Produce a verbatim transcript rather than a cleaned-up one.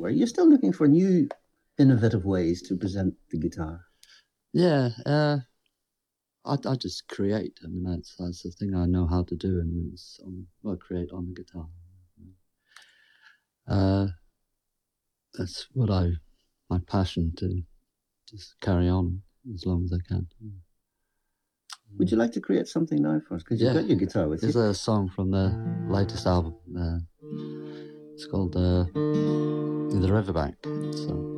Are you still looking for new, innovative ways to present the guitar? Yeah, uh, I, I just create. I mean, that's that's the thing I know how to do, and it's on, well, create on the guitar. Uh, that's what I, my passion to just carry on as long as I can. Would you like to create something now for us? Because you've Yeah, got your guitar with there's you. a song from the latest album. Uh, it's called uh, "The Riverbank." So.